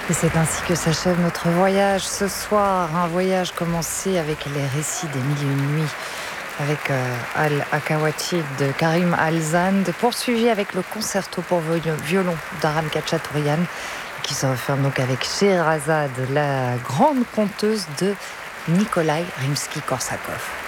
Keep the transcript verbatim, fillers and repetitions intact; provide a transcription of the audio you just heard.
Et c'est ainsi que s'achève notre voyage ce soir. Un voyage commencé avec les récits des Mille et une nuits, avec euh, Al-Akawati de Karim Al-Zand, poursuivi avec le concerto pour violon d'Aram Khachaturian, qui se referme donc avec Scheherazade, la grande conteuse de Nikolai Rimsky-Korsakov.